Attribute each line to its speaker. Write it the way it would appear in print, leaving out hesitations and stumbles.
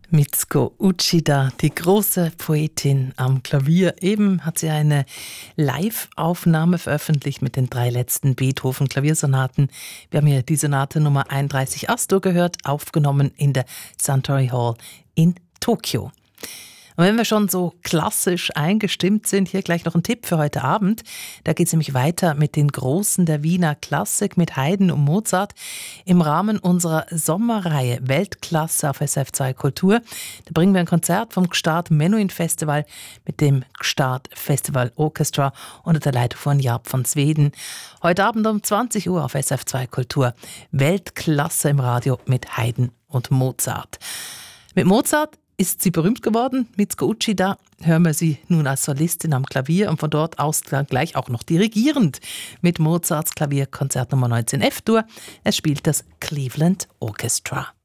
Speaker 1: Mitsuko Uchida, die große Poetin am Klavier. Eben hat sie eine Live-Aufnahme veröffentlicht mit den 3 letzten Beethoven-Klaviersonaten. Wir haben hier die Sonate Nummer 31 Astor gehört, aufgenommen in der Suntory Hall in Tokio. Und wenn wir schon so klassisch eingestimmt sind, hier gleich noch ein Tipp für heute Abend. Da geht es nämlich weiter mit den Großen der Wiener Klassik mit Haydn und Mozart im Rahmen unserer Sommerreihe Weltklasse auf SRF2 Kultur. Da bringen wir ein Konzert vom Gstaad Menuhin Festival mit dem Gstaad Festival Orchestra unter der Leitung von Jaap van Zweden. Heute Abend um 20 Uhr auf SRF2 Kultur. Weltklasse im Radio mit Haydn und Mozart. Mit Mozart ist sie berühmt geworden, Mitsuko Uchida. Hören wir sie nun als Solistin am Klavier und von dort aus dann gleich auch noch dirigierend mit Mozarts Klavierkonzert Nummer 19 F-Dur. Es spielt das Cleveland Orchestra.